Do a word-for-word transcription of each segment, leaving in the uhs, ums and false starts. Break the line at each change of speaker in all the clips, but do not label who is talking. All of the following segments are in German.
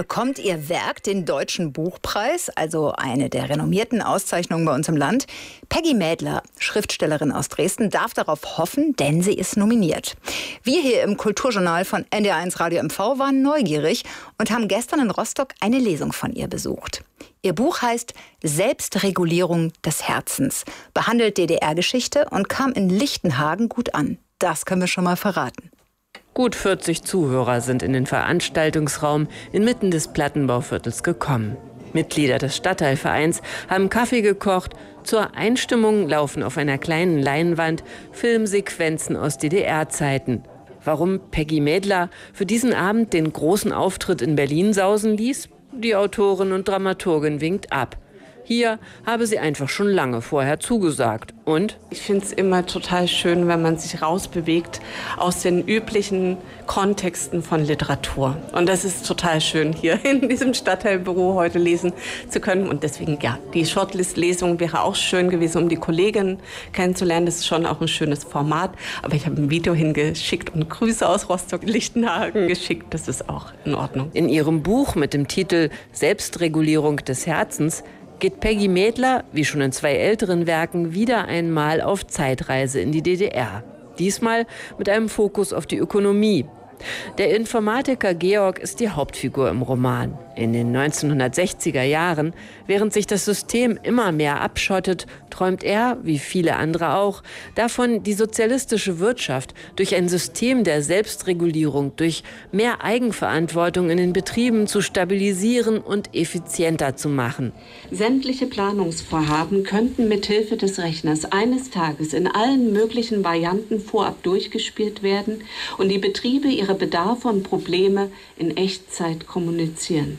bekommt ihr Werk den Deutschen Buchpreis, also eine der renommierten Auszeichnungen bei uns im Land. Peggy Mädler, Schriftstellerin aus Dresden, darf darauf hoffen, denn sie ist nominiert. Wir hier im Kulturjournal von N D R eins Radio M V waren neugierig und haben gestern in Rostock eine Lesung von ihr besucht. Ihr Buch heißt Selbstregulierung des Herzens, behandelt D D R-Geschichte und kam in Lichtenhagen gut an. Das können wir schon mal verraten.
Gut vierzig Zuhörer sind in den Veranstaltungsraum inmitten des Plattenbauviertels gekommen. Mitglieder des Stadtteilvereins haben Kaffee gekocht. Zur Einstimmung laufen auf einer kleinen Leinwand Filmsequenzen aus D D R-Zeiten. Warum Peggy Mädler für diesen Abend den großen Auftritt in Berlin sausen ließ? Die Autorin und Dramaturgin winkt ab. Hier habe sie einfach schon lange vorher zugesagt. Und?
Ich finde es immer total schön, wenn man sich rausbewegt aus den üblichen Kontexten von Literatur. Und das ist total schön, hier in diesem Stadtteilbüro heute lesen zu können. Und deswegen, ja, die Shortlist-Lesung wäre auch schön gewesen, um die Kolleginnen kennenzulernen. Das ist schon auch ein schönes Format. Aber ich habe ein Video hingeschickt und Grüße aus Rostock-Lichtenhagen geschickt. Das ist auch in Ordnung.
In ihrem Buch mit dem Titel Selbstregulierung des Herzens geht Peggy Mädler, wie schon in zwei älteren Werken, wieder einmal auf Zeitreise in die D D R. Diesmal mit einem Fokus auf die Ökonomie. Der Informatiker Georg ist die Hauptfigur im Roman. In den neunzehnhundertsechziger Jahren, während sich das System immer mehr abschottet, träumt er, wie viele andere auch, davon, die sozialistische Wirtschaft durch ein System der Selbstregulierung, durch mehr Eigenverantwortung in den Betrieben zu stabilisieren und effizienter zu machen.
Sämtliche Planungsvorhaben könnten mithilfe des Rechners eines Tages in allen möglichen Varianten vorab durchgespielt werden und die Betriebe ihre Bedarfe und Probleme in Echtzeit kommunizieren.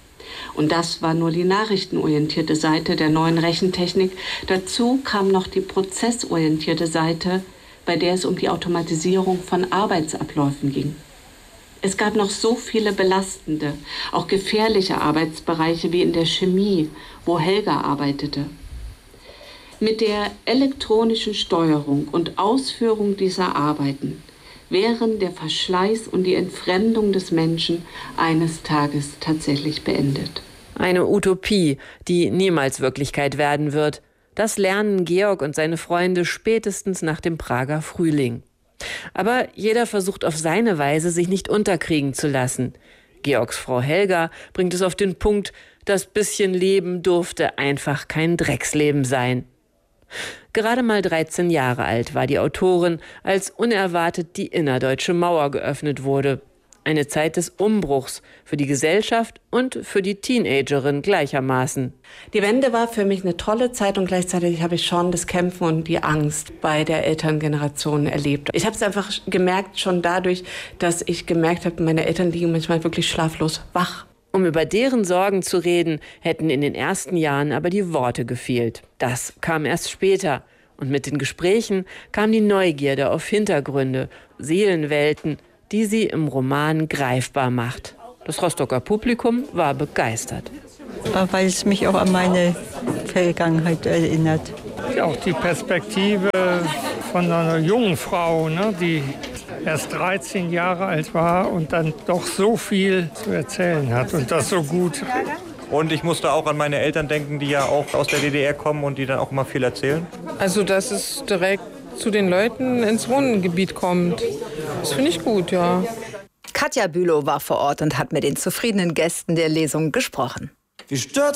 Und das war nur die nachrichtenorientierte Seite der neuen Rechentechnik. Dazu kam noch die prozessorientierte Seite, bei der es um die Automatisierung von Arbeitsabläufen ging. Es gab noch so viele belastende, auch gefährliche Arbeitsbereiche wie in der Chemie, wo Helga arbeitete. Mit der elektronischen Steuerung und Ausführung dieser Arbeiten wären der Verschleiß und die Entfremdung des Menschen eines Tages tatsächlich beendet.
Eine Utopie, die niemals Wirklichkeit werden wird. Das lernen Georg und seine Freunde spätestens nach dem Prager Frühling. Aber jeder versucht auf seine Weise, sich nicht unterkriegen zu lassen. Georgs Frau Helga bringt es auf den Punkt, das bisschen Leben durfte einfach kein Drecksleben sein. Gerade mal dreizehn Jahre alt war die Autorin, als unerwartet die innerdeutsche Mauer geöffnet wurde. Eine Zeit des Umbruchs für die Gesellschaft und für die Teenagerin gleichermaßen.
Die Wende war für mich eine tolle Zeit und gleichzeitig habe ich schon das Kämpfen und die Angst bei der Elterngeneration erlebt. Ich habe es einfach gemerkt, schon dadurch, dass ich gemerkt habe, meine Eltern liegen manchmal wirklich schlaflos wach.
Um über deren Sorgen zu reden, hätten in den ersten Jahren aber die Worte gefehlt. Das kam erst später. Und mit den Gesprächen kam die Neugierde auf Hintergründe, Seelenwelten, die sie im Roman greifbar macht. Das Rostocker Publikum war begeistert.
Weil es mich auch an meine Vergangenheit erinnert.
Auch die Perspektive von einer jungen Frau, ne, die erst dreizehn Jahre alt war und dann doch so viel zu erzählen hat und das so gut.
Und ich musste auch an meine Eltern denken, die ja auch aus der D D R kommen und die dann auch immer viel erzählen.
Also, dass es direkt zu den Leuten ins Wohngebiet kommt, das finde ich gut, ja.
Katja Bülow war vor Ort und hat mit den zufriedenen Gästen der Lesung gesprochen.